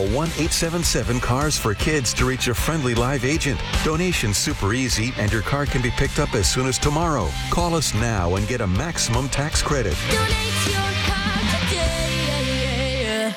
1-877-CARS-FOR-KIDS to reach a friendly live agent. Donation's super easy, and your car can be picked up as soon as tomorrow. Call us now and get a maximum tax credit. Donate your car today.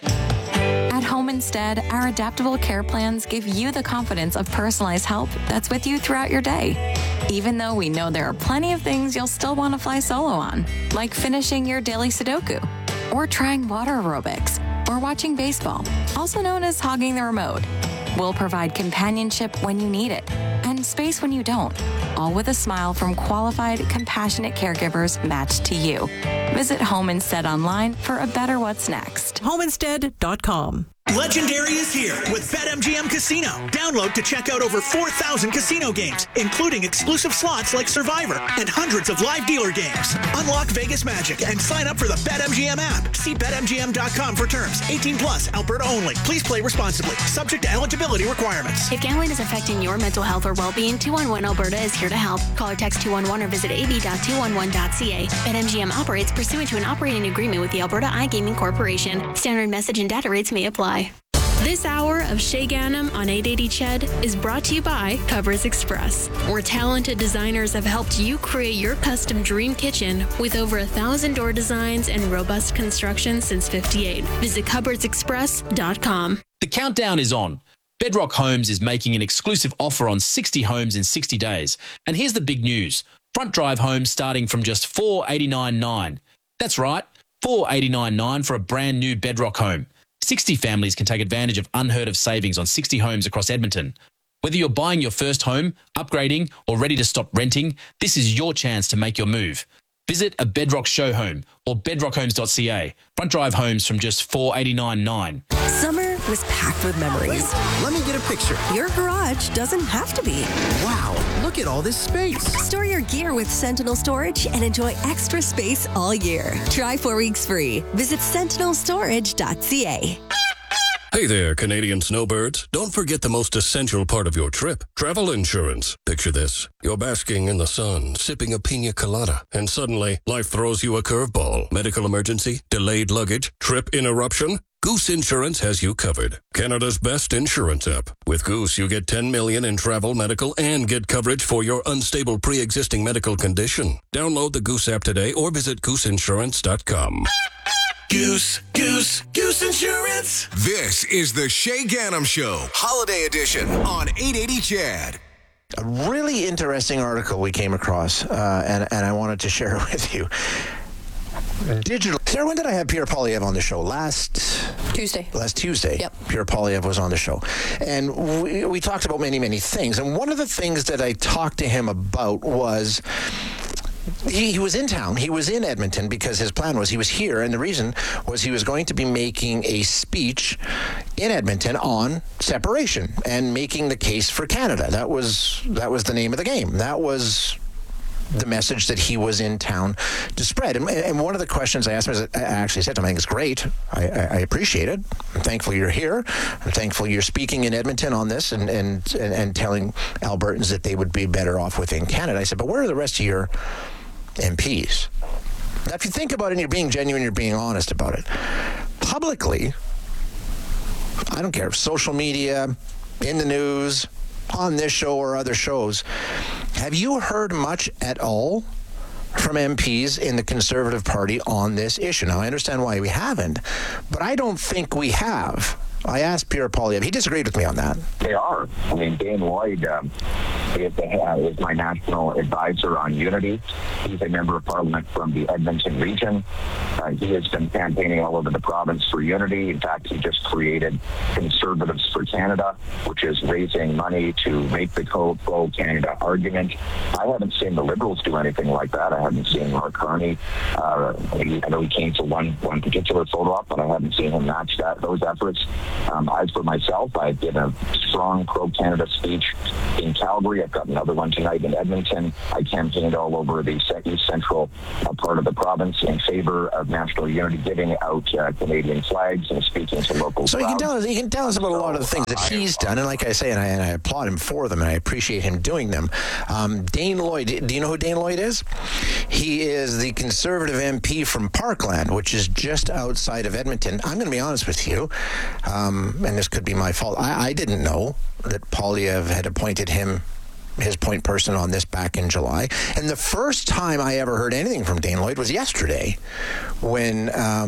At Home Instead, our adaptable care plans give you the confidence of personalized help that's with you throughout your day. Even though we know there are plenty of things you'll still want to fly solo on, like finishing your daily Sudoku, or trying water aerobics, or watching baseball, also known as hogging the remote. We'll provide companionship when you need it, and space when you don't, all with a smile from qualified, compassionate caregivers matched to you. Visit Home Instead online for a better what's next. HomeInstead.com. Legendary is here with BetMGM Casino. Download to check out over 4,000 casino games, including exclusive slots like Survivor and hundreds of live dealer games. Unlock Vegas magic and sign up for the BetMGM app. See BetMGM.com for terms. 18 plus, Alberta only. Please play responsibly. Subject to eligibility requirements. If gambling is affecting your mental health or well-being, 211 Alberta is here to help. Call or text 211 or visit ab.211.ca. BetMGM operates pursuant to an operating agreement with the Alberta iGaming Corporation. Standard message and data rates may apply. This hour of Shay Ganem on 880 CHED is brought to you by Cupboards Express, where talented designers have helped you create your custom dream kitchen with over 1,000 door designs and robust construction since '58. Visit cupboardsexpress.com. The countdown is on. Bedrock Homes is making an exclusive offer on 60 homes in 60 days. And here's the big news. Front drive homes starting from just $489.9. That's right, $489.9 for a brand new Bedrock home. 60 families can take advantage of unheard of savings on 60 homes across Edmonton. Whether you're buying your first home, upgrading, or ready to stop renting, this is your chance to make your move. Visit a Bedrock show home or bedrockhomes.ca. Front drive homes from just $489.9. Summer was packed with memories. Let me get a picture. Your garage doesn't have to be. Wow, look at all this space. Store your gear with Sentinel Storage and enjoy extra space all year. Try 4 weeks free. Visit sentinelstorage.ca. Hey there, Canadian snowbirds. Don't forget the most essential part of your trip, travel insurance. Picture this. You're basking in the sun, sipping a pina colada, and suddenly life throws you a curveball. Medical emergency, delayed luggage, trip interruption. Goose Insurance has you covered. Canada's best insurance app. With Goose, you get $10 million in travel, medical, and get coverage for your unstable pre-existing medical condition. Download the Goose app today or visit gooseinsurance.com. Goose Insurance. This is the Shay Ganem Show, Holiday Edition on 880 CHED. A really interesting article we came across, and I wanted to share it with you. Digital. Sarah, when did I have Pierre Poilievre on the show? Last Tuesday. Yep. Pierre Poilievre was on the show. And we talked about many, many things. And one of the things that I talked to him about was he was in town. He was in Edmonton because his plan was he was here. And the reason was he was going to be making a speech in Edmonton on separation and making the case for Canada. That was the name of the game. That was the message that he was in town to spread. And one of the questions I asked him, I actually said to him, I think it's great. I appreciate it. I'm thankful you're here. I'm thankful you're speaking in Edmonton on this and telling Albertans that they would be better off within Canada. I said, but where are the rest of your MPs? Now, if you think about it and you're being genuine, you're being honest about it. Publicly, I don't care, social media, in the news, on this show or other shows, have you heard much at all from MPs in the Conservative Party on this issue? Now, I understand why we haven't, but I don't think we have. I asked Pierre Poilievre. He disagreed with me on that. They are. I mean, Dane Lloyd is my national advisor on unity. He's a member of Parliament from the Edmonton region. He has been campaigning all over the province for unity. In fact, he just created Conservatives for Canada, which is raising money to make the pro-Canada argument. I haven't seen the Liberals do anything like that. I haven't seen Mark Carney. I know he came to one particular photo op, but I haven't seen him match those efforts. As for myself, I did a strong pro-Canada speech in Calgary. I've got another one tonight in Edmonton. I campaigned all over the east central part of the province in favor of national unity, giving out Canadian flags and speaking to local So he can tell us about a lot of the things that he's done, and like I say, and I applaud him for them, and I appreciate him doing them. Dane Lloyd, do you know who Dane Lloyd is? He is the Conservative MP from Parkland, which is just outside of Edmonton. I'm going to be honest with you. and this could be my fault, I didn't know that Poilievre had appointed him his point person on this back in July. And the first time I ever heard anything from Dane Lloyd was yesterday when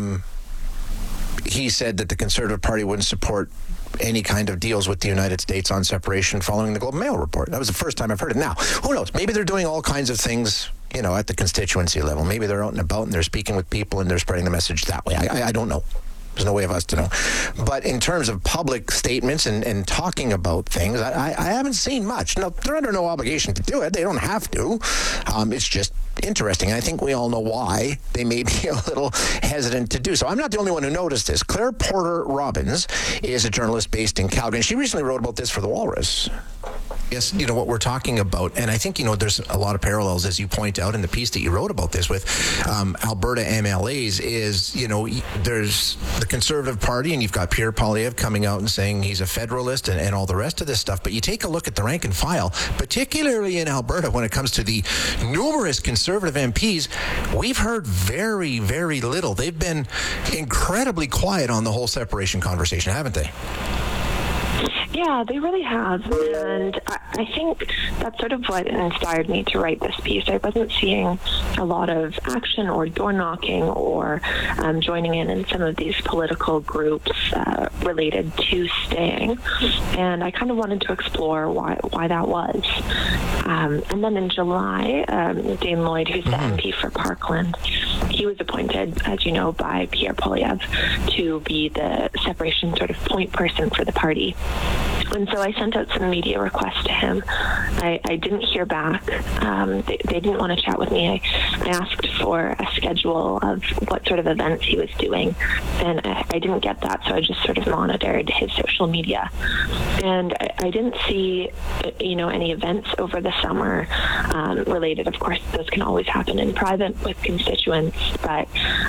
he said that the Conservative Party wouldn't support any kind of deals with the United States on separation following the Globe and Mail report. That was the first time I've heard it. Now, who knows? Maybe they're doing all kinds of things, at the constituency level. Maybe they're out and about and they're speaking with people and they're spreading the message that way. I don't know. There's no way of us to know. But in terms of public statements and talking about things, I haven't seen much. Now, they're under no obligation to do it. They don't have to. It's just interesting. I think we all know why they may be a little hesitant to do so. I'm not the only one who noticed this. Claire Porter Robbins is a journalist based in Calgary, and she recently wrote about this for The Walrus. Yes, what we're talking about, and I think, there's a lot of parallels, as you point out in the piece that you wrote about this with Alberta MLAs, is, there's the Conservative Party, and you've got Pierre Poilievre coming out and saying he's a federalist and all the rest of this stuff, but you take a look at the rank and file, particularly in Alberta when it comes to the numerous Conservative MPs, we've heard very, very little. They've been incredibly quiet on the whole separation conversation, haven't they? Yeah, they really have, and I think that's sort of what inspired me to write this piece. I wasn't seeing a lot of action or door knocking or joining in some of these political groups related to staying, and I kind of wanted to explore why that was. And then in July, Dane Lloyd, who's the MP for Parkland, he was appointed, as you know, by Pierre Poilievre to be the separation sort of point person for the party. And so I sent out some media requests to him. I didn't hear back. They didn't want to chat with me. I asked for a schedule of what sort of events he was doing, and I didn't get that, so I just sort of monitored his social media. And I didn't see, any events over the summer related. Of course, those can always happen in private with constituents, but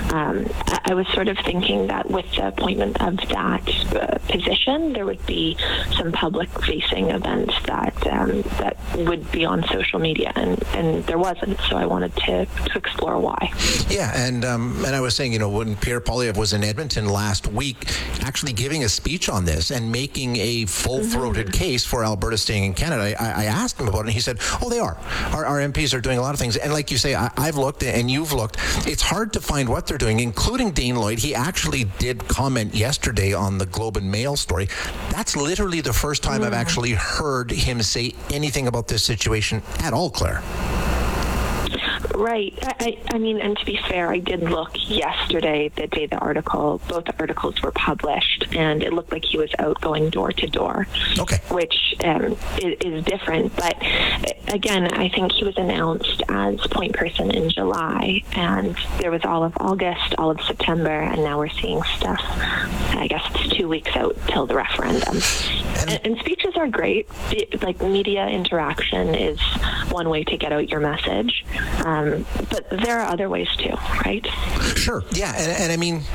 I was sort of thinking that with the appointment of that position, there would be some public-facing events that would be on social media, and there wasn't. So I wanted to explore why. Yeah, and I was saying, when Pierre Poilievre was in Edmonton last week, actually giving a speech on this and making a full-throated case for Alberta staying in Canada, I asked him about it, and he said, "Oh, they are. Our MPs are doing a lot of things." And like you say, I've looked, and you've looked. It's hard to find what they're doing, including Dane Lloyd. He actually did comment yesterday on the Globe and Mail story. That's literally the first time I've actually heard him say anything about this situation at all, Claire. Right. I mean, and to be fair, I did look yesterday, the day both the articles were published, and it looked like he was out going door to door. Okay. Which is different. But again, I think he was announced as point person in July, and there was all of August, all of September, and now we're seeing stuff, I guess it's 2 weeks out till the referendum. And speeches are great. Like, media interaction is one way to get out your message. But there are other ways too, right? Sure. Yeah. And I mean,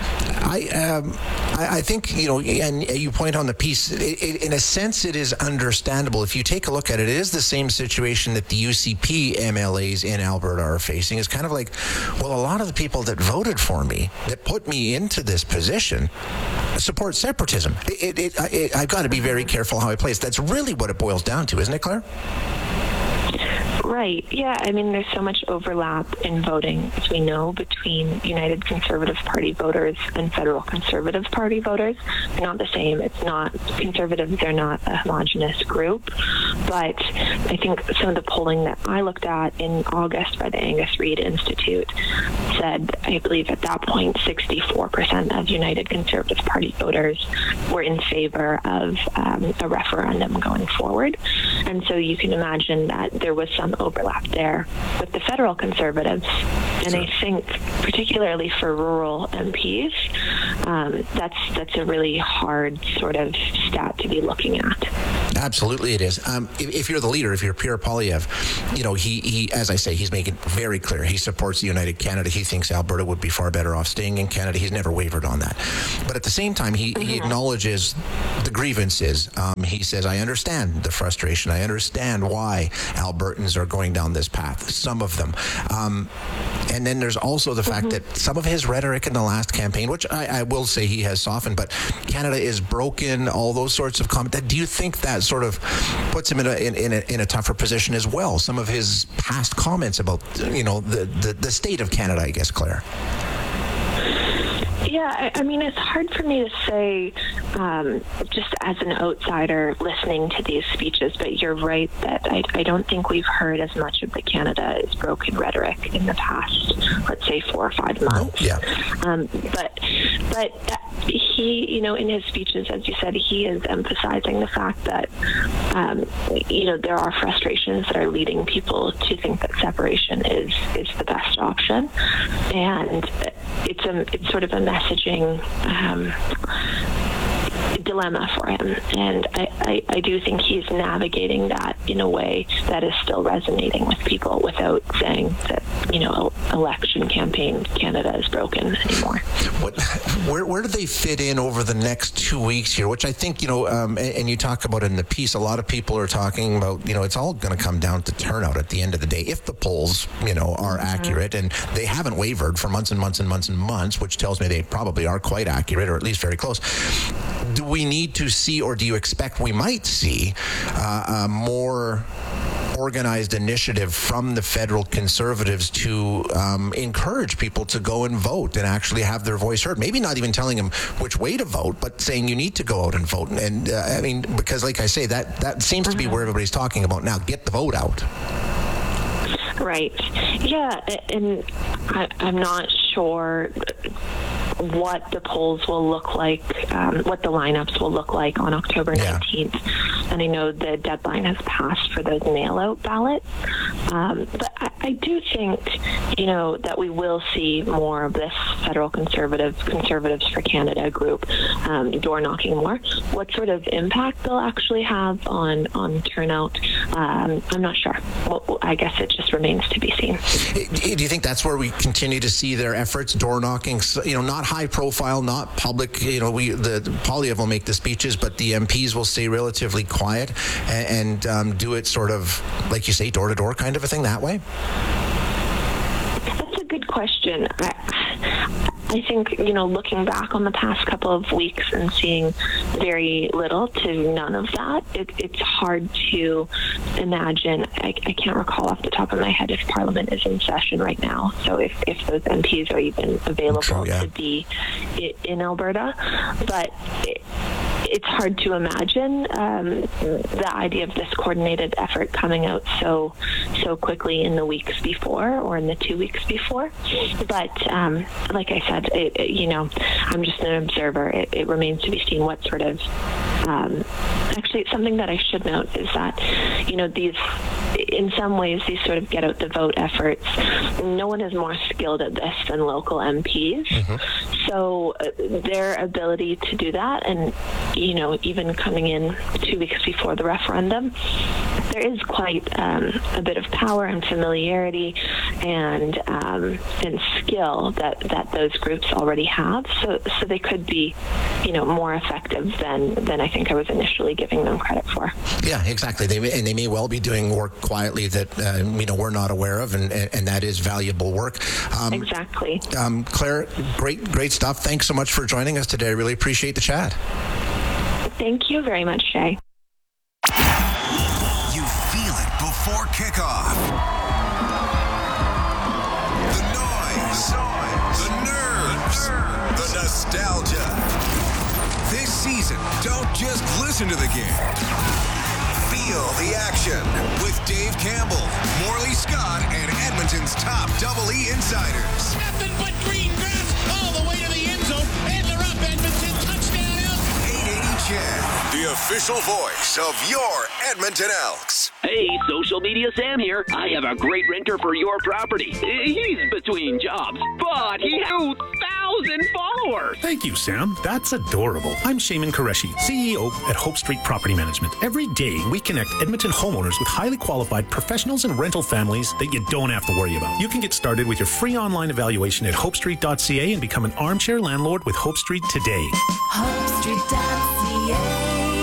I think, and you point on the piece, in a sense, it is understandable. If you take a look at it, it is the same situation that the UCP MLAs in Alberta are facing. It's kind of like, well, a lot of the people that voted for me, that put me into this position, support separatism. I've got to be very careful how I place it. That's really what it boils down to, isn't it, Claire? Right. Yeah. I mean, there's so much overlap in voting, as we know, between United Conservative Party voters and Federal Conservative Party voters. They're not the same. It's not conservatives. They're not a homogenous group. But I think some of the polling that I looked at in August by the Angus Reid Institute said, I believe at that point, 64% of United Conservative Party voters were in favor of a referendum going forward. And so you can imagine that there was some overlap there with the federal Conservatives. And I think particularly for rural MPs, that's a really hard sort of stat to be looking at. Absolutely, it is. If you're the leader, if you're Pierre Poilievre, he, as I say, he's making very clear he supports the United Canada. He thinks Alberta would be far better off staying in Canada. He's never wavered on that. But at the same time, he acknowledges the grievances. He says, I understand the frustration. I understand why Albertans are going down this path, some of them. And then there's also the fact that some of his rhetoric in the last campaign, which I will say he has softened, but Canada is broken, all those sorts of comments. Do you think that sort of puts him in a tougher position as well? Some of his past comments about, the state of Canada, I guess, Claire. Yeah, I mean, it's hard for me to say just as an outsider listening to these speeches, but you're right that I don't think we've heard as much of the Canada is broken rhetoric in the past, let's say 4 or 5 months. Yeah. But he, in his speeches, as you said, he is emphasizing the fact that, there are frustrations that are leading people to think that separation is the best option. And it's sort of a messaging dilemma for him, and I do think he's navigating that in a way that is still resonating with people without saying that election campaign Canada is broken anymore. Where do they fit in over the next 2 weeks here? Which I think and you talk about in the piece, a lot of people are talking about it's all going to come down to turnout at the end of the day if the polls are accurate, and they haven't wavered for months and months and months and months, which tells me they probably are quite accurate, or at least very close. Do we need to see, or do you expect we might see a more organized initiative from the federal Conservatives to encourage people to go and vote and actually have their voice heard? Maybe not even telling them which way to vote, but saying you need to go out and vote. And because like I say, that seems to be where everybody's talking about now. Get the vote out. Right. Yeah, and I'm not sure what the polls will look like, what the lineups will look like on October 19th. And I know the deadline has passed for those mail-out ballots. But I do think, that we will see more of this federal Conservatives for Canada group door knocking more. What sort of impact they'll actually have on turnout, I'm not sure. Well, I guess it just remains to be seen. Do you think that's where we continue to see their efforts, door knocking? Not high profile, not public. The Poilievre will make the speeches, but the MPs will stay relatively quiet and do it sort of, like you say, door to door kind of a thing that way? That's a good question. I think, looking back on the past couple of weeks and seeing very little to none of that, it's hard to imagine. I can't recall off the top of my head if Parliament is in session right now, so if those MPs are even available to be in Alberta. But it's hard to imagine the idea of this coordinated effort coming out so quickly in the weeks before or in the 2 weeks before. But like I said, I'm just an observer. It remains to be seen what sort of actually, something that I should note is that these, in some ways, these sort of get out the vote efforts, no one is more skilled at this than local MPs. So their ability to do that, and even coming in 2 weeks before the referendum, there is quite a bit of power and familiarity and skill that those groups already have. So they could be, more effective than I think I was initially giving them credit for. Yeah, exactly. They may well be doing work quietly that we're not aware of, and that is valuable work. Exactly. Claire, great stuff. Thanks so much for joining us today. I really appreciate the chat. Thank you very much, Shay. You feel it before kickoff. The noise, the nerves, the nostalgia. This season, don't just listen to the game. Feel the action with Dave Campbell, Morley Scott, and Edmonton's top Double E insiders. Nothing but green grass all the way to the end zone, and they're up. Edmonton touchdown. 880 CHED, the official voice of your Edmonton Elks. Hey, Social Media Sam here. I have a great renter for your property. He's between jobs, but he has 2,000 followers. Thank you, Sam. That's adorable. I'm Shaman Qureshi, CEO at Hope Street Property Management. Every day, we connect Edmonton homeowners with highly qualified professionals and rental families that you don't have to worry about. You can get started with your free online evaluation at hopestreet.ca and become an armchair landlord with Hope Street today. HopeStreet.ca.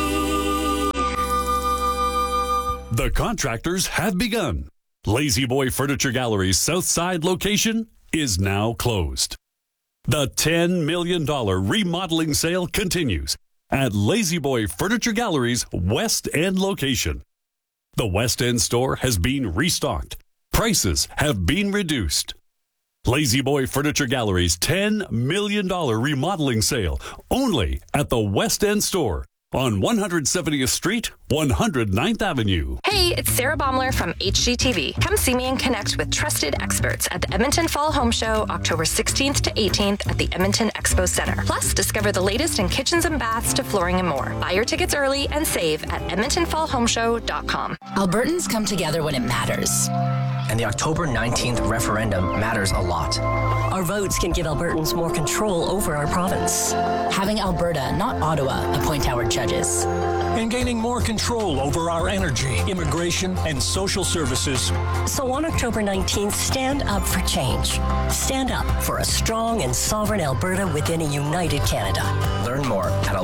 The contractors have begun. Lazy Boy Furniture Gallery's Southside location is now closed. The $10 million remodeling sale continues at Lazy Boy Furniture Gallery's West End location. The West End store has been restocked. Prices have been reduced. Lazy Boy Furniture Gallery's $10 million remodeling sale only at the West End store on 170th Street, 109th Avenue. Hey, it's Sarah Baumler from HGTV. Come see me and connect with trusted experts at the Edmonton Fall Home Show, October 16th to 18th at the Edmonton Expo Center. Plus, discover the latest in kitchens and baths to flooring and more. Buy your tickets early and save at EdmontonFallHomeShow.com. Albertans come together when it matters. And the October 19th referendum matters a lot. Our votes can give Albertans more control over our province. Having Alberta, not Ottawa, appoint our judges. And gaining more control over our energy, immigration, and social services. So on October 19th, stand up for change. Stand up for a strong and sovereign Alberta within a united Canada. Learn more at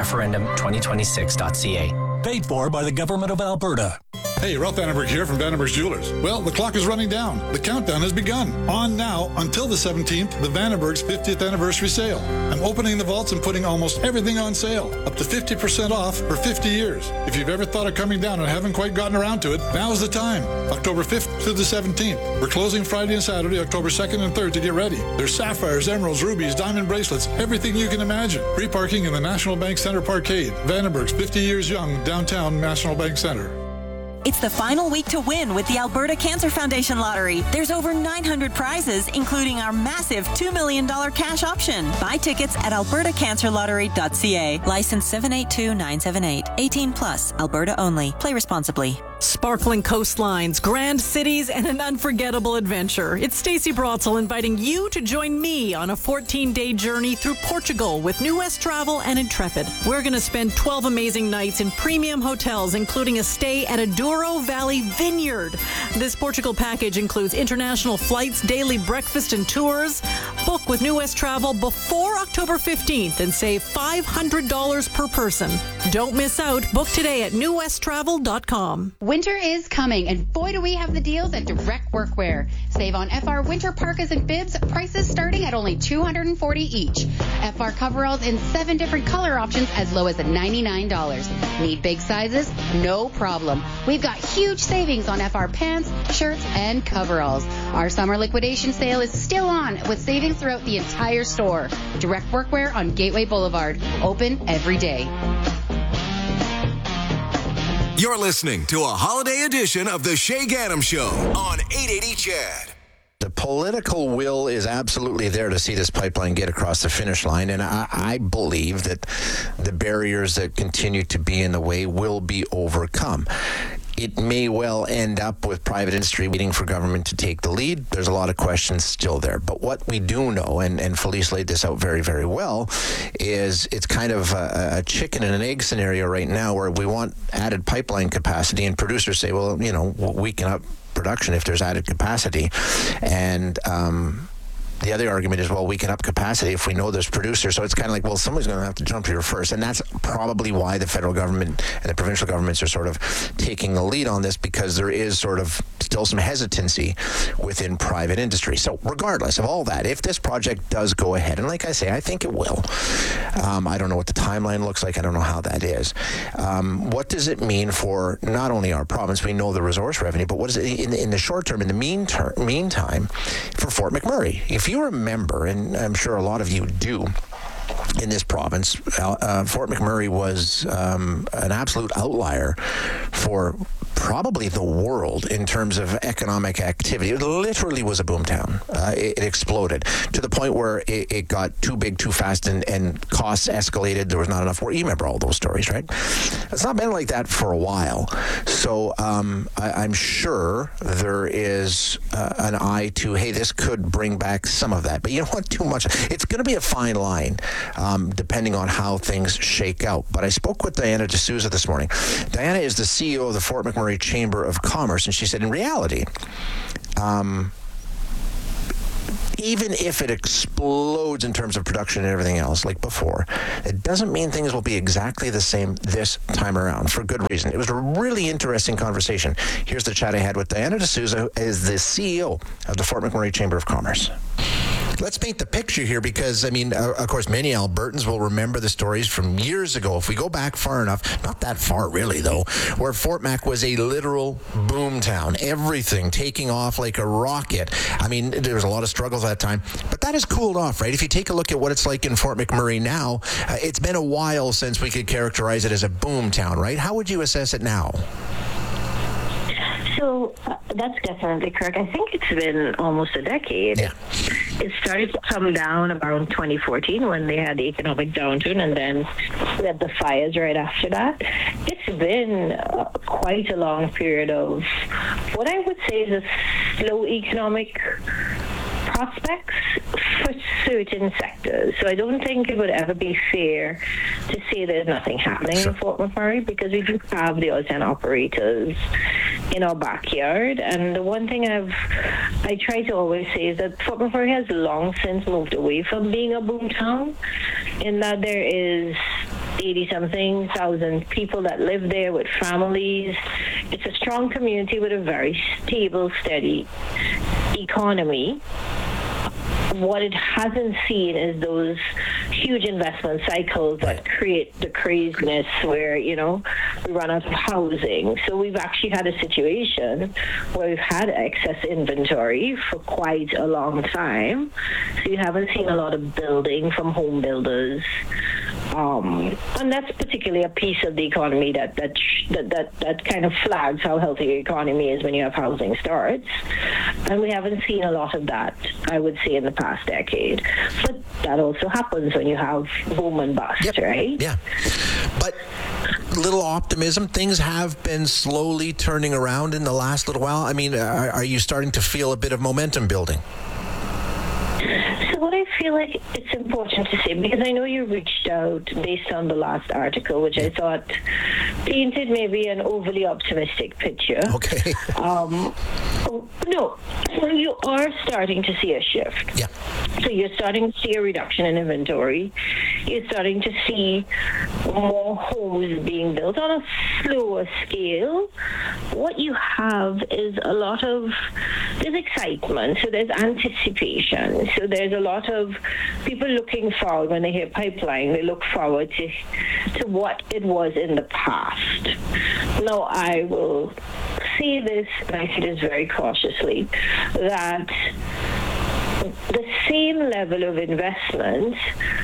albertareferendum2026.ca. Paid for by the Government of Alberta. Hey, Ralph Vandenberg here from Vandenberg's Jewelers. Well, the clock is running down. The countdown has begun. On now until the 17th, the Vandenberg's 50th anniversary sale. I'm opening the vaults and putting almost everything on sale, up to 50% off for 50 years. If you've ever thought of coming down and haven't quite gotten around to it, now's the time. October 5th through the 17th. We're closing Friday and Saturday, October 2nd and 3rd to get ready. There's sapphires, emeralds, rubies, diamond bracelets, everything you can imagine. Free parking in the National Bank Center Parkade. Vandenberg's 50 years young, downtown National Bank Center. It's the final week to win with the Alberta Cancer Foundation Lottery. There's over 900 prizes, including our massive $2 million cash option. Buy tickets at albertacancerlottery.ca. License 782978. 18 plus. Alberta only. Play responsibly. Sparkling coastlines, grand cities, and an unforgettable adventure. It's Stacey Brotzel inviting you to join me on a 14-day journey through Portugal with New West Travel and Intrepid. We're going to spend 12 amazing nights in premium hotels, including a stay at a Douro Valley Vineyard. This Portugal package includes international flights, daily breakfast, and tours. Book with New West Travel before October 15th and save $500 per person. Don't miss out. Book today at newwesttravel.com. Winter is coming, and boy do we have the deals at Direct Workwear. Save on FR winter parkas and bibs, prices starting at only $240 each. FR coveralls in 7 different color options as low as $99. Need big sizes? No problem. We've got huge savings on FR pants, shirts, and coveralls. Our summer liquidation sale is still on with savings throughout the entire store. Direct Workwear on Gateway Boulevard. Open every day. You're listening to a holiday edition of the Shay Gaddam Show on 880 CHED. The political will is absolutely there to see this pipeline get across the finish line, and I believe that the barriers that continue to be in the way will be overcome. It may well end up with private industry waiting for government to take the lead. There's a lot of questions still there. But what we do know, and Felice laid this out very, very well, is it's kind of a chicken and an egg scenario right now where we want added pipeline capacity, and producers say, well, you know, we can up production if there's added capacity. And the other argument is, well, we can up capacity if we know there's producers. So it's kind of like, well, somebody's going to have to jump here first. And that's probably why the federal government and the provincial governments are sort of taking the lead on this, because there is sort of still some hesitancy within private industry. So regardless of all that, if this project does go ahead, and like I say, I think it will. I don't know what the timeline looks like. I don't know how that is. What does it mean for not only our province, we know the resource revenue, but what is it in the short term, in the meantime, for Fort McMurray? If you remember, and I'm sure a lot of you do, in this province, Fort McMurray was an absolute outlier for probably the world in terms of economic activity. It literally was a boomtown. It exploded to the point where it got too big too fast and costs escalated. There was not enough work. You remember all those stories, right? It's not been like that for a while. So I'm sure there is an eye to, hey, this could bring back some of that. But you don't want too much. It's going to be a fine line depending on how things shake out. But I spoke with Diana D'Souza this morning. Diana is the CEO of the Fort McMurray Chamber of Commerce, and she said in reality, even if it explodes in terms of production and everything else like before, it doesn't mean things will be exactly the same this time around, for good reason. It was a really interesting conversation. Here's the chat I had with Diana D'Souza, who is the CEO of the Fort McMurray Chamber of Commerce. Let's paint the picture here because, I mean, of course, many Albertans will remember the stories from years ago. If we go back far enough, not that far really, though, where Fort Mac was a literal boom town. Everything taking off like a rocket. I mean, there was a lot of struggles at that time, but that has cooled off, right? If you take a look at what it's like in Fort McMurray now, it's been a while since we could characterize it as a boom town, right? How would you assess it now? So that's definitely correct. I think it's been almost a decade. Yeah. It started to come down around 2014 when they had the economic downturn, and then we had the fires right after that. It's been quite a long period of what I would say is a slow economic prospects for certain sectors. So I don't think it would ever be fair to say there's nothing happening in Fort McMurray, because we do have the oil and operators in our backyard. And the one thing I try to always say is that Fort McMurray has long since moved away from being a boom town, in that there is 80-something thousand people that live there with families. It's a strong community with a very stable, steady economy. What it hasn't seen is those huge investment cycles that create the craziness where, you know, we run out of housing. So we've actually had a situation where we've had excess inventory for quite a long time. So you haven't seen a lot of building from home builders. And that's particularly a piece of the economy that kind of flags how healthy your economy is when you have housing starts. And we haven't seen a lot of that, I would say, in the past decade. But that also happens when you have boom and bust, right? Yeah. But little optimism, things have been slowly turning around in the last little while. I mean, are you starting to feel a bit of momentum building? So what I feel like it's important to say, because I know you reached out based on the last article, which I thought painted maybe an overly optimistic picture. Okay. No, you are starting to see a shift. Yeah. So you're starting to see a reduction in inventory. You're starting to see more homes being built on a slower scale. What you have is there's excitement, so there's anticipation. So there's a lot of people looking forward. When they hear pipeline, they look forward to what it was in the past. Now, I will say this, and I say this very cautiously, that the same level of investment,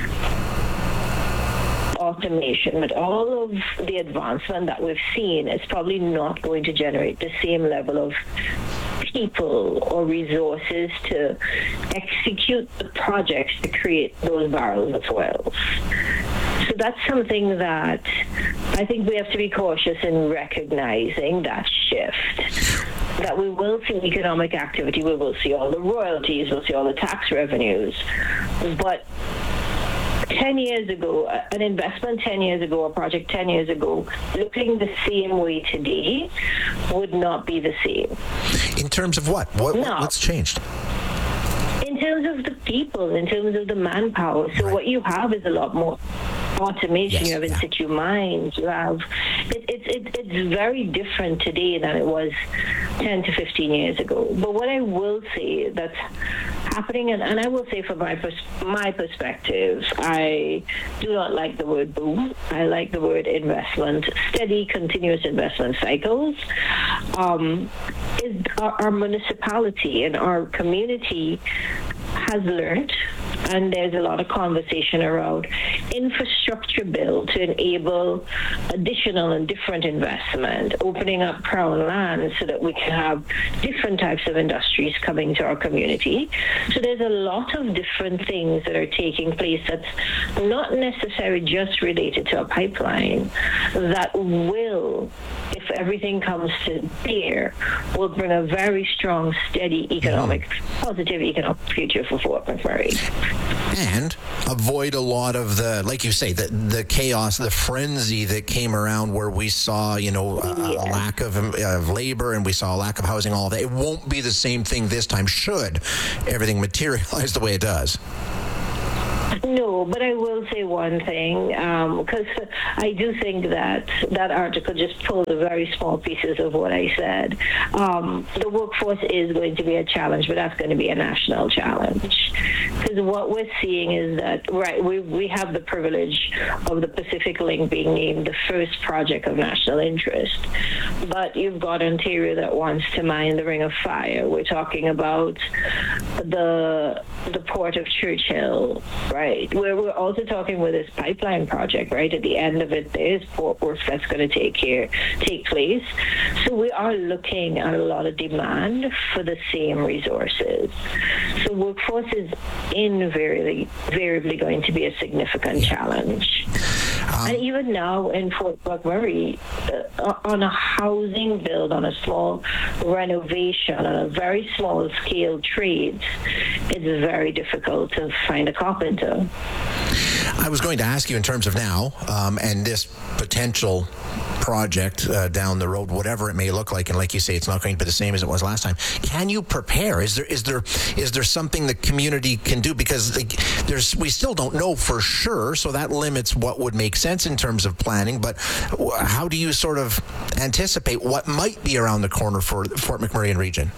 automation, with all of the advancement that we've seen, is probably not going to generate the same level of people or resources to execute the projects to create those barrels of oil. So that's something that I think we have to be cautious in recognizing, that shift. That we will see economic activity, we will see all the royalties, we'll see all the tax revenues. But 10 years ago, an investment 10 years ago, a project 10 years ago, looking the same way today would not be the same. In terms of what? What's changed? In terms of the people, in terms of the manpower. So what you have is a lot more automation. You have in situ mines. You have it's very different today than it was 10 to 15 years ago. But what I will say that's happening, and I will say from my perspective, I do not like the word boom. I like the word investment, steady, continuous investment cycles. Our municipality and our community has learned, and there's a lot of conversation around, infrastructure bill to enable additional and different investment, opening up Crown land so that we can have different types of industries coming to our community. So there's a lot of different things that are taking place that's not necessarily just related to a pipeline that will, if everything comes to bear, will bring a very strong, steady positive economic future for Fort McMurray. And avoid a lot of the, like you say, the chaos, the frenzy that came around where we saw, a lack of labor and we saw a lack of housing, all that. It won't be the same thing this time should everything materialize the way it does. No, but I will say one thing, because I do think that article just pulled the very small pieces of what I said. The workforce is going to be a challenge, but that's going to be a national challenge. Because what we're seeing is that, we have the privilege of the Pacific Link being named the first project of national interest. But you've got Ontario that wants to mine the Ring of Fire. We're talking about the Port of Churchill, right? Where we're also talking with this pipeline project, right? At the end of it, there's port work that's going to take place. So we are looking at a lot of demand for the same resources. So workforce is invariably going to be a significant challenge. And even now in Fort McMurray, on a housing build, on a small renovation, on a very small scale trades, it's very difficult to find a carpenter. I was going to ask you in terms of now and this potential project down the road, whatever it may look like, and like you say, it's not going to be the same as it was last time. Can you prepare? Is there something the community can do? Because we still don't know for sure, so that limits what would make sense in terms of planning. But how do you sort of anticipate what might be around the corner for the Fort McMurray region?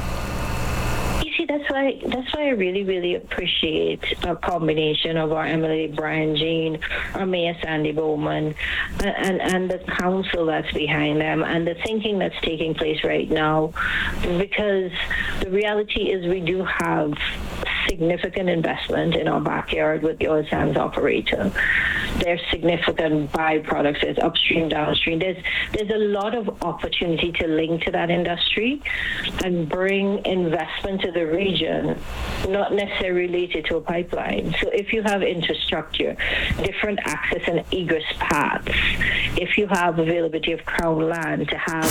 That's why I really, really appreciate a combination of our MLA Brian Jean, our Mayor Sandy Bowman, and the council that's behind them, and the thinking that's taking place right now. Because the reality is we do have significant investment in our backyard with the oil sands operator. There's significant byproducts. There's upstream, downstream. There's a lot of opportunity to link to that industry and bring investment to the region, not necessarily related to a pipeline. So if you have infrastructure, different access and egress paths, if you have availability of Crown land to have...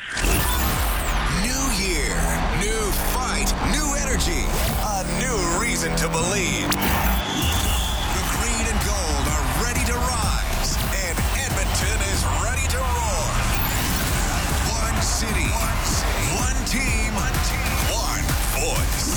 New year, new fight, new energy, a new reason to believe. The green and gold are ready to rise, and Edmonton is ready to roar. One city, one team, one voice.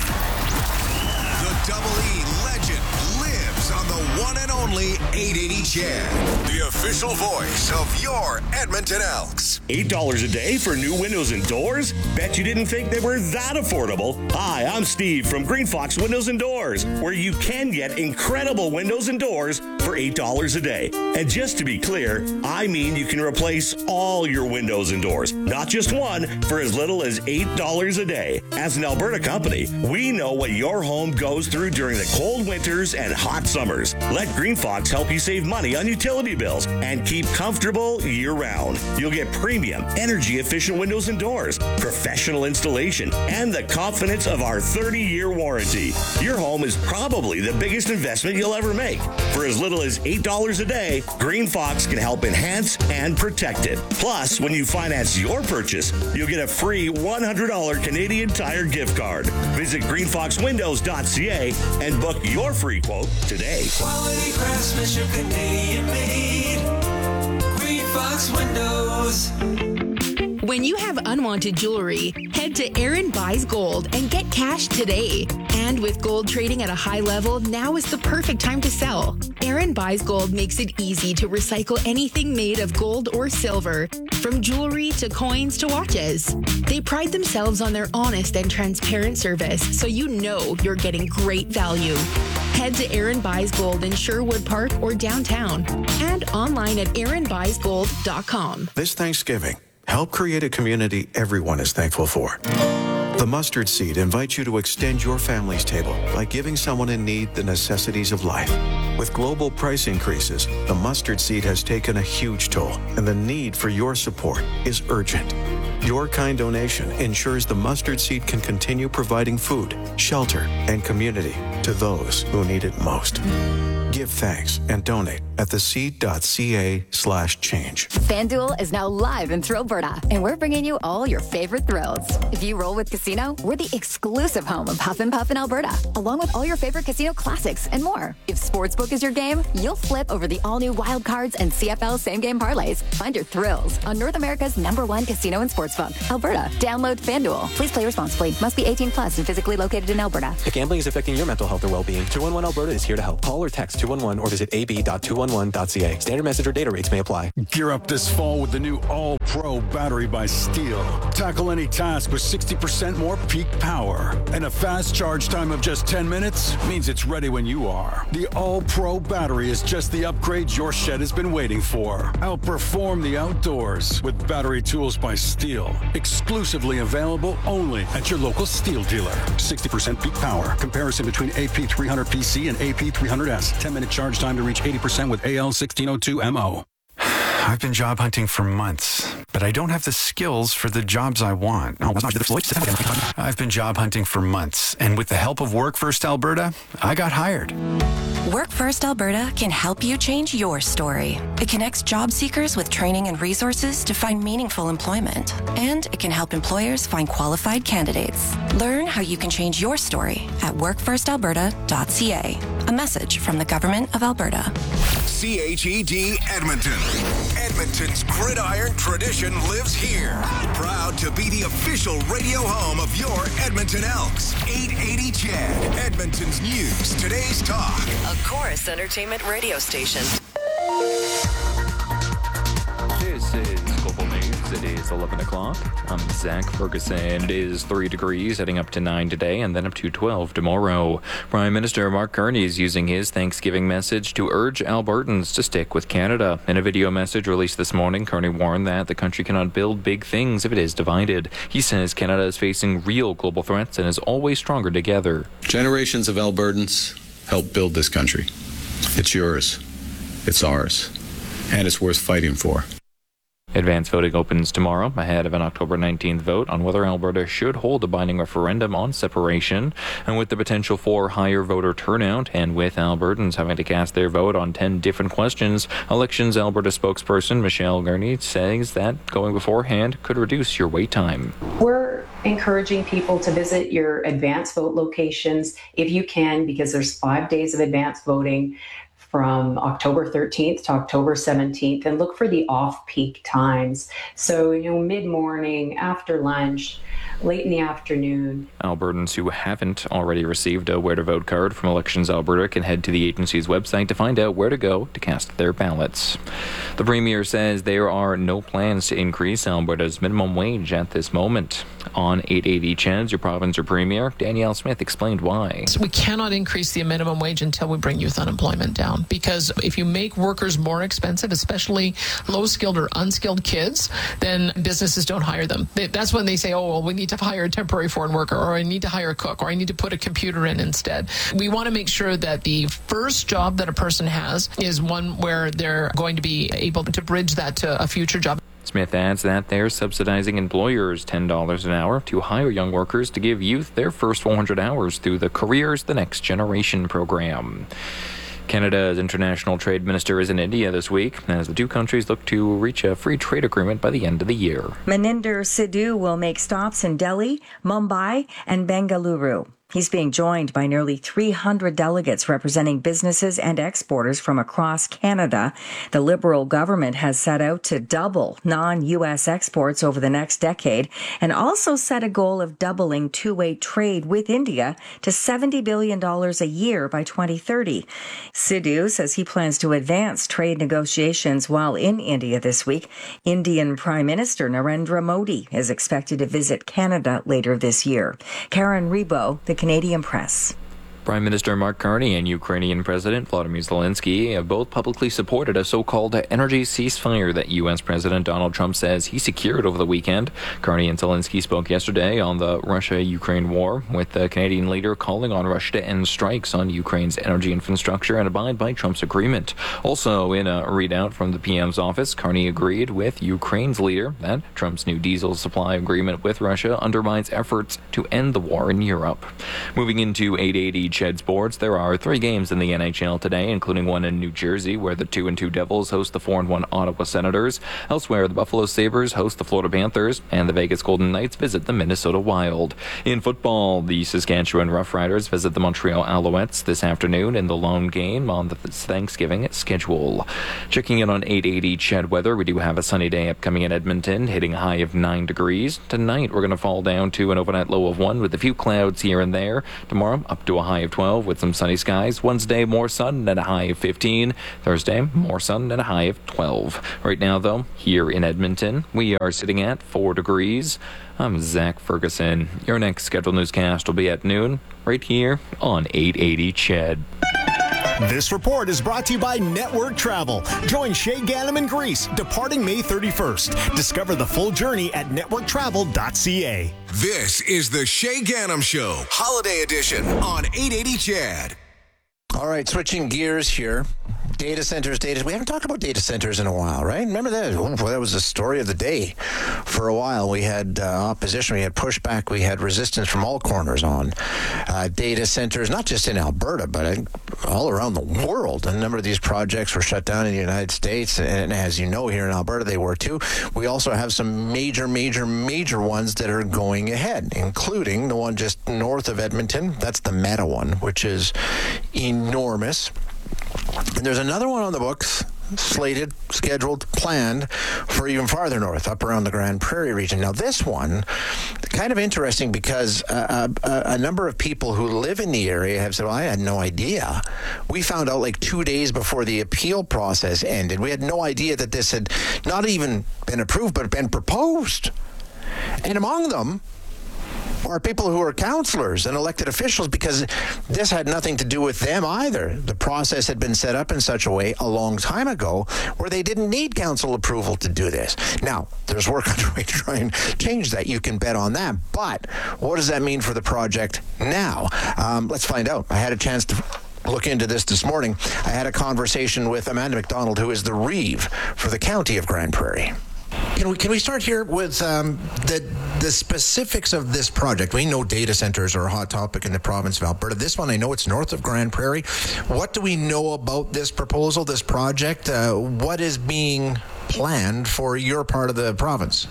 The Double E legend lives on the one and only 880 CHED, the official voice of your Edmonton Elks. $8 a day for new windows and doors? Bet you didn't think they were that affordable. Hi, I'm Steve from Green Fox Windows and Doors, where you can get incredible windows and doors for $8 a day. And just to be clear, I mean you can replace all your windows and doors, not just one, for as little as $8 a day. As an Alberta company, we know what your home goes through during the cold winters and hot summers. Let Green Fox help you save money on utility bills and keep comfortable year-round. You'll get premium, energy-efficient windows and doors, professional installation, and the confidence of our 30-year warranty. Your home is probably the biggest investment you'll ever make. For as little as $8 a day, Green Fox can help enhance and protect it. Plus, when you finance your purchase, you'll get a free $100 Canadian Tire gift card. Visit greenfoxwindows.ca and book your free quote today. Quality craftsmanship, Canadian made. Green Fox Windows. When you have unwanted jewelry, head to Aaron Buys Gold and get cash today. And with gold trading at a high level, now is the perfect time to sell. Aaron Buys Gold makes it easy to recycle anything made of gold or silver, from jewelry to coins to watches. They pride themselves on their honest and transparent service, so you know you're getting great value. Head to Aaron Buys Gold in Sherwood Park or downtown, and online at aaronbuysgold.com. This Thanksgiving, help create a community everyone is thankful for. The Mustard Seed invites you to extend your family's table by giving someone in need the necessities of life. With global price increases, the Mustard Seed has taken a huge toll, and the need for your support is urgent. Your kind donation ensures the Mustard Seed can continue providing food, shelter, and community to those who need it most. Give thanks and donate at theseed.ca/change. FanDuel is now live in Thrillberta, and we're bringing you all your favorite thrills. If you roll with Casino, we're the exclusive home of Huff and Puff in Alberta, along with all your favorite casino classics and more. If Sportsbook is your game, you'll flip over the all-new Wild Cards and CFL same-game parlays. Find your thrills on North America's #1 casino and sportsbook, Alberta. Download FanDuel. Please play responsibly. Must be 18 plus and physically located in Alberta. If gambling is affecting your mental health or well-being, 211 Alberta is here to help. Call or text 211 or visit ab.211.ca. Standard message or data rates may apply. Gear up this fall with the new All-Pro battery by Steel. Tackle any task with 60% more peak power. And a fast charge time of just 10 minutes means it's ready when you are. The All-Pro battery is just the upgrade your shed has been waiting for. Outperform the outdoors with battery tools by Steel. Exclusively available only at your local Steel dealer. 60% peak power. Comparison between AP300PC and AP300S. 10-minute charge time to reach 80% with AL1602MO. I've been job hunting for months, but I don't have the skills for the jobs I want. I've been job hunting for months, and with the help of Work First Alberta, I got hired. Work First Alberta can help you change your story. It connects job seekers with training and resources to find meaningful employment. And it can help employers find qualified candidates. Learn how you can change your story at workfirstalberta.ca. A message from the Government of Alberta. CHED Edmonton. Edmonton's gridiron tradition lives here. Proud to be the official radio home of your Edmonton Elks. 880 CHED, Edmonton's news, today's talk. A Chorus Entertainment radio station. This is Global News. It is 11 o'clock. I'm Zach Ferguson. It is 3 degrees, heading up to 9 today and then up to 12 tomorrow. Prime Minister Mark Carney is using his Thanksgiving message to urge Albertans to stick with Canada. In a video message released this morning, Carney warned that the country cannot build big things if it is divided. He says Canada is facing real global threats and is always stronger together. Generations of Albertans helped build this country. It's yours. It's ours. And it's worth fighting for. Advance voting opens tomorrow ahead of an October 19th vote on whether Alberta should hold a binding referendum on separation. And with the potential for higher voter turnout and with Albertans having to cast their vote on 10 different questions, Elections Alberta spokesperson Michelle Gurney says that going beforehand could reduce your wait time. We're encouraging people to visit your advance vote locations if you can, because there's 5 days of advance voting from October 13th to October 17th, and look for the off-peak times. So, mid-morning, after lunch, late in the afternoon. Albertans who haven't already received a Where to Vote card from Elections Alberta can head to the agency's website to find out where to go to cast their ballots. The Premier says there are no plans to increase Alberta's minimum wage at this moment. On 880 CHED's, your province or Premier, Danielle Smith explained why. We cannot increase the minimum wage until we bring youth unemployment down, because if you make workers more expensive, especially low-skilled or unskilled kids, then businesses don't hire them. That's when they say, oh, well, we need to hire a temporary foreign worker, or I need to hire a cook, or I need to put a computer in instead. We want to make sure that the first job that a person has is one where they're going to be able to bridge that to a future job. Smith adds that they're subsidizing employers $10 an hour to hire young workers to give youth their first 400 hours through the Careers the Next Generation program. Canada's international trade minister is in India this week as the two countries look to reach a free trade agreement by the end of the year. Maninder Sidhu will make stops in Delhi, Mumbai, and Bengaluru. He's being joined by nearly 300 delegates representing businesses and exporters from across Canada. The Liberal government has set out to double non-U.S. exports over the next decade and also set a goal of doubling two-way trade with India to $70 billion a year by 2030. Sidhu says he plans to advance trade negotiations while in India this week. Indian Prime Minister Narendra Modi is expected to visit Canada later this year. Karen Rebo, the Canadian Press. Prime Minister Mark Carney and Ukrainian President Volodymyr Zelensky have both publicly supported a so-called energy ceasefire that U.S. President Donald Trump says he secured over the weekend. Carney and Zelensky spoke yesterday on the Russia-Ukraine war, with the Canadian leader calling on Russia to end strikes on Ukraine's energy infrastructure and abide by Trump's agreement. Also, in a readout from the PM's office, Carney agreed with Ukraine's leader that Trump's new diesel supply agreement with Russia undermines efforts to end the war in Europe. Moving into 880 Ched Sports, there are 3 games in the NHL today, including one in New Jersey, where the 2-2 Devils host the 4-1 Ottawa Senators. Elsewhere, the Buffalo Sabres host the Florida Panthers, and the Vegas Golden Knights visit the Minnesota Wild. In football, the Saskatchewan Roughriders visit the Montreal Alouettes this afternoon in the lone game on the Thanksgiving schedule. Checking in on 880 Ched weather, we do have a sunny day upcoming in Edmonton, hitting a high of 9 degrees. Tonight, we're going to fall down to an overnight low of 1 with a few clouds here and there. Tomorrow, up to a high of 12 with some sunny skies. Wednesday, more sun and a high of 15. Thursday, more sun and a high of 12. Right now, though, here in Edmonton, we are sitting at 4 degrees. I'm Zach Ferguson. Your next scheduled newscast will be at noon, right here on 880 Ched. This report is brought to you by Network Travel. Join Shay Ganem in Greece, departing May 31st. Discover the full journey at networktravel.ca. This is the Shay Ganem Show, Holiday Edition on 880 Ched. All right, switching gears here. Data centers. We haven't talked about data centers in a while, right? Remember that? Oh, that was the story of the day. For a while, we had opposition, we had pushback, we had resistance from all corners on data centers, not just in Alberta, but all around the world. A number of these projects were shut down in the United States, and as you know, here in Alberta, they were too. We also have some major ones that are going ahead, including the one just north of Edmonton. That's the Meta one, which is enormous. And there's another one on the books, slated, scheduled, planned for even farther north, up around the Grand Prairie region. Now, this one, kind of interesting because a number of people who live in the area have said, well, I had no idea. We found out like 2 days before the appeal process ended. We had no idea that this had not even been approved, but been proposed. And among them are people who are councillors and elected officials, because this had nothing to do with them either. The process had been set up in such a way a long time ago where they didn't need council approval to do this. Now, there's work underway to try and change that. You can bet on that. But what does that mean for the project now? Let's find out. I had a chance to look into this morning. I had a conversation with Amanda McDonald, who is the Reeve for the County of Grand Prairie. Can we start here with the specifics of this project? We know data centers are a hot topic in the province of Alberta. This one, I know it's north of Grand Prairie. What do we know about this proposal, this project? What is being planned for your part of the province?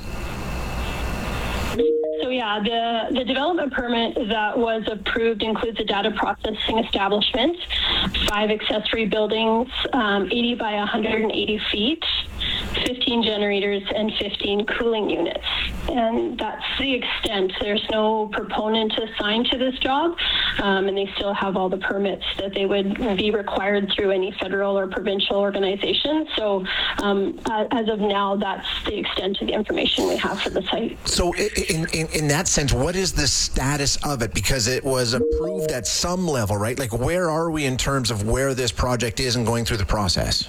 So yeah, the development permit that was approved includes a data processing establishment, 5 accessory buildings, 80 by 180 feet, 15 generators, and 15 cooling units. And that's the extent. There's no proponent assigned to this job, and they still have all the permits that they would be required through any federal or provincial organization. So as of now, that's the extent of the information we have for the site. So in that sense, what is the status of it? Because it was approved at some level, right? Like, where are we in terms of where this project is and going through the process?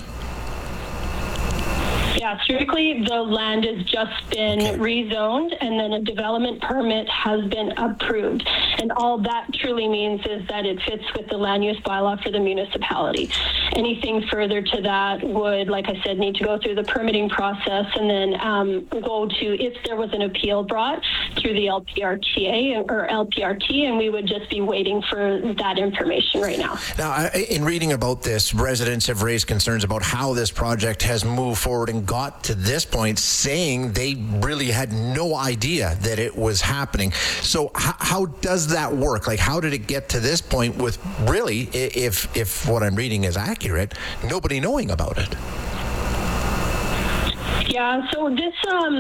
Yeah, strictly the land has just been rezoned, and then a development permit has been approved. And all that truly means is that it fits with the land use bylaw for the municipality. Anything further to that would, like I said, need to go through the permitting process and then go to, if there was an appeal brought, through the LPRTA or LPRT, and we would just be waiting for that information right now. Now, in reading about this, residents have raised concerns about how this project has moved forward and got to this point, saying they really had no idea that it was happening. So how does that work? Like, how did it get to this point with really, if what I'm reading is accurate, nobody knowing about it? Yeah, so this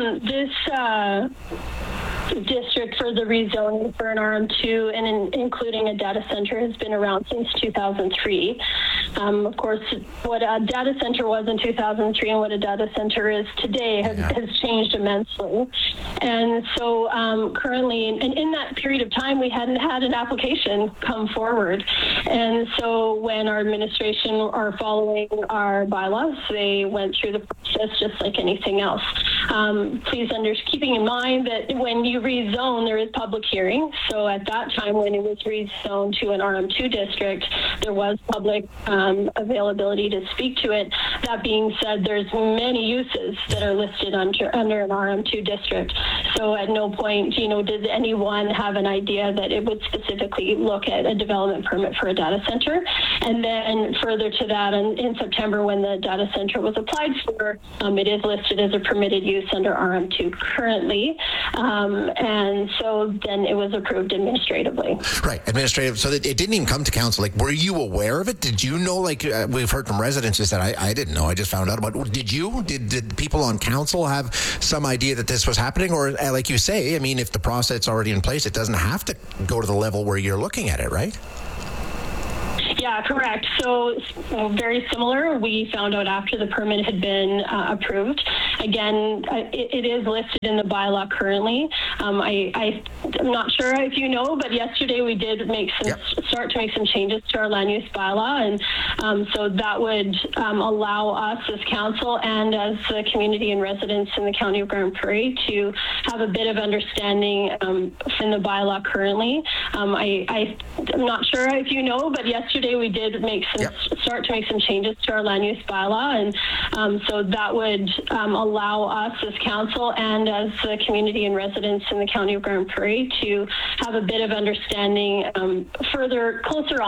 district for the rezoning for an RM2 and including a data center has been around since 2003. Of course, what a data center was in 2003 and what a data center is today has changed immensely. And so currently, and in that period of time, we hadn't had an application come forward. And so when our administration are following our bylaws, they went through the process just like anything else. Please keeping in mind that when you rezone, there is public hearing. So at that time, when it was rezoned to an RM2 district, there was public availability to speak to it. That being said, there's many uses that are listed under an RM2 district. So at no point, did anyone have an idea that it would specifically look at a development permit for a data center. And then further to that, in September, when the data center was applied for, it is listed as a permitted use under RM2 currently. And so then it was approved administratively. Right, administrative. So that it didn't even come to council. Like, were you aware of it? Did you know? Like, we've heard from residents that I didn't know. I just found out about it. Did you? Did people on council have some idea that this was happening? Or, like you say, I mean, if the process is already in place, it doesn't have to go to the level where you're looking at it, right? Yeah, correct. So very similar. We found out after the permit had been approved. Again, it is listed in the bylaw currently. I'm not sure if you know, but yesterday we did start to make some changes to our land use bylaw, and so that would allow us as council and as the community and residents in the county of Grand Prairie to have a bit of understanding in the bylaw currently. I'm not sure if you know, but yesterday we did start to make some changes to our land use bylaw, and so that would allow us as council and as the community and residents in the county of Grand Prairie to have a bit of understanding closer